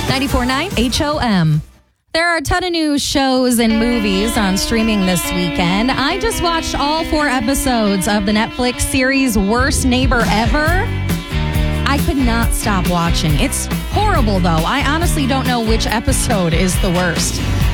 94.9 HOM. There are a ton of new shows and movies on streaming this weekend. I just watched all 4 episodes of the Netflix series Worst Neighbor Ever. I could not stop watching. It's horrible, though. I honestly don't know which episode is the worst.